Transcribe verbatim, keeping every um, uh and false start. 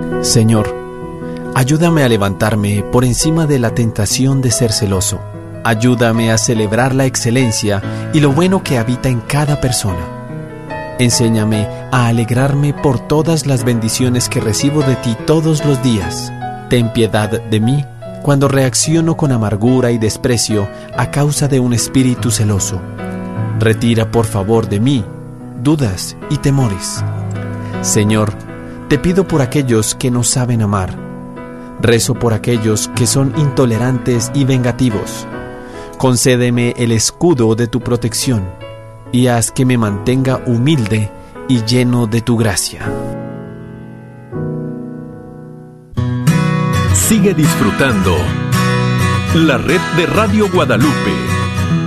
Señor, ayúdame a levantarme por encima de la tentación de ser celoso. Ayúdame a celebrar la excelencia y lo bueno que habita en cada persona. Enséñame a alegrarme por todas las bendiciones que recibo de ti todos los días. Ten piedad de mí cuando reacciono con amargura y desprecio a causa de un espíritu celoso. Retira por favor de mí dudas y temores. Señor, te pido por aquellos que no saben amar. Rezo por aquellos que son intolerantes y vengativos. Concédeme el escudo de tu protección y haz que me mantenga humilde y lleno de tu gracia. Sigue disfrutando la red de Radio Guadalupe.